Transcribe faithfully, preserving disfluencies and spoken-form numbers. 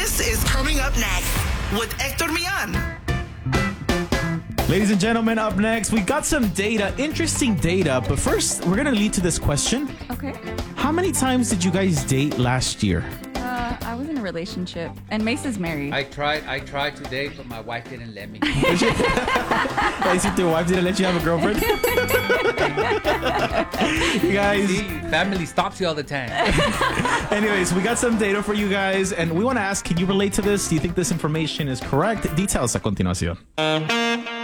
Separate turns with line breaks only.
This is Coming Up Next with Hector Millan.
Ladies and gentlemen, up next, we got some data, interesting data. But first, we're going to lead to this question.
Okay.
How many times did you guys date last year?
Uh, I was in a relationship, and Mace is married.
I tried I tried to date, but my wife didn't let me.
I see your wife didn't let you have a girlfriend? You guys.
See, family stops you all the time.
Anyways, we got some data for you guys, and we want to ask, can you relate to this? Do you think this information is correct? Details a continuación.